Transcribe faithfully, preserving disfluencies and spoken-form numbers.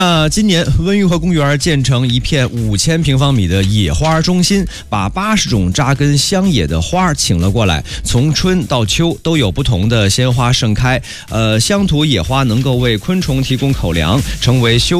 呃，今年温榆河公园建成一片五千平方米的野花中心，把八十种扎根乡野的花请了过来，从春到秋都有不同的鲜花盛开。呃，乡土野花能够为昆虫提供口粮，成为休